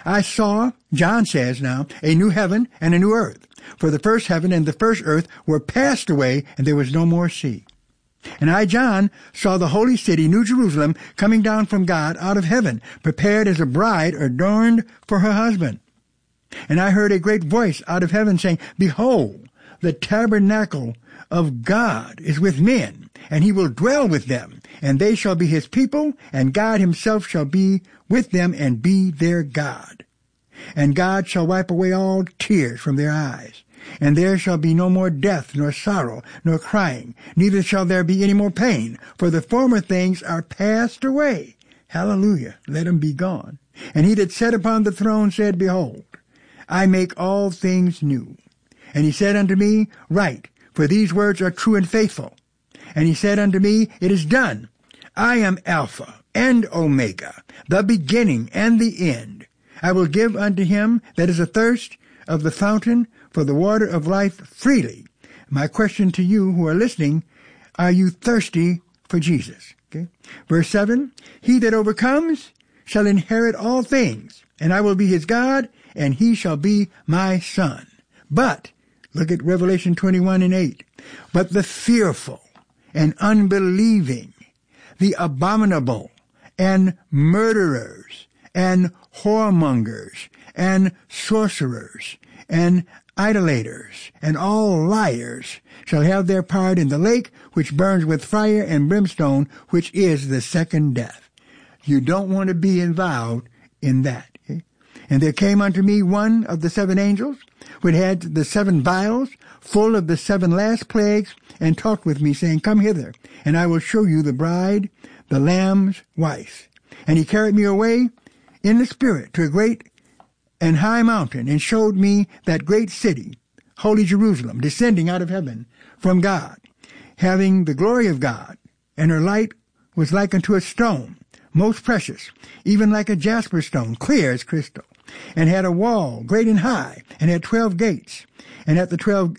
I saw, John says now, a new heaven and a new earth. For the first heaven and the first earth were passed away, and there was no more sea. And I, John, saw the holy city, New Jerusalem, coming down from God out of heaven, prepared as a bride adorned for her husband. And I heard a great voice out of heaven saying, Behold, the tabernacle of God is with men, and he will dwell with them, and they shall be his people, and God himself shall be with them and be their God. And God shall wipe away all tears from their eyes. And there shall be no more death, nor sorrow, nor crying, neither shall there be any more pain, for the former things are passed away. Hallelujah, let them be gone. And he that sat upon the throne said, Behold, I make all things new. And he said unto me, Write, for these words are true and faithful. And he said unto me, It is done. I am Alpha and Omega, the beginning and the end. I will give unto him that is athirst of the fountain for the water of life freely. My question to you who are listening, are you thirsty for Jesus? Okay. Verse 7, He that overcomes shall inherit all things, and I will be his God, and he shall be my son. But, look at Revelation 21:8, but the fearful and unbelieving, the abominable, and murderers, and whoremongers, and sorcerers, and idolaters, and all liars shall have their part in the lake which burns with fire and brimstone, which is the second death. You don't want to be involved in that. Okay? And there came unto me one of the seven angels, which had the seven vials, full of the seven last plagues, and talked with me, saying, Come hither, and I will show you the bride, the Lamb's wife. And he carried me away in the Spirit to a great and high mountain, and showed me that great city, holy Jerusalem, descending out of heaven from God, having the glory of God, and her light was like unto a stone, most precious, even like a jasper stone, clear as crystal, and had a wall great and high, and had 12 gates, and at the 12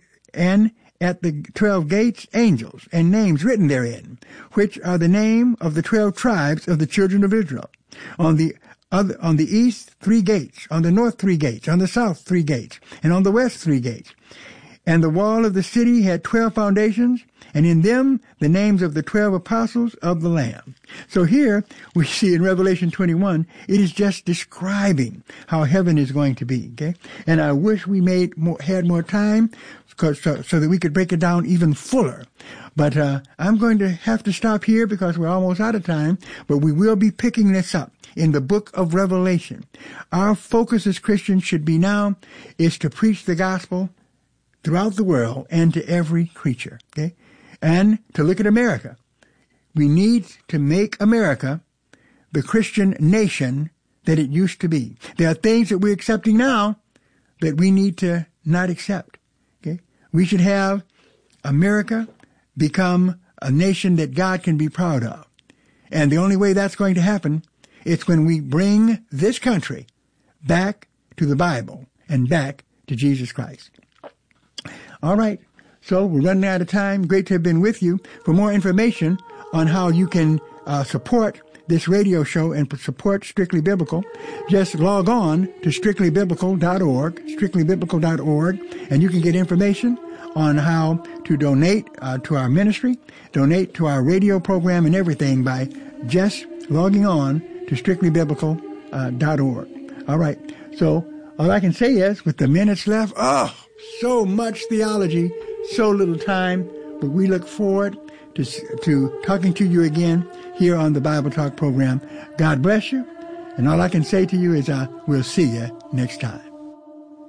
gates angels, and names written therein, which are the name of the 12 tribes of the children of Israel. On the east 3 gates, on the north 3 gates, on the south 3 gates, and on the west 3 gates. And the wall of the city had 12 foundations, and in them the names of the 12 apostles of the Lamb. So here we see in Revelation 21, it is just describing how heaven is going to be. Okay, and I wish we had more time, so that we could break it down even fuller. But I'm going to have to stop here because we're almost out of time. But we will be picking this up in the book of Revelation. Our focus as Christians should be now is to preach the gospel throughout the world and to every creature, okay? And to look at America. We need to make America the Christian nation that it used to be. There are things that we're accepting now that we need to not accept, okay? We should have America become a nation that God can be proud of. And the only way that's going to happen is when we bring this country back to the Bible and back to Jesus Christ. All right, so we're running out of time. Great to have been with you. For more information on how you can support this radio show and support Strictly Biblical, just log on to strictlybiblical.org, and you can get information on how to donate to our ministry, donate to our radio program and everything by just logging on to strictlybiblical.org. All right, so all I can say is, with the minutes left, so much theology, so little time, but we look forward to talking to you again here on the Bible Talk program. God bless you, and all I can say to you is we'll see you next time.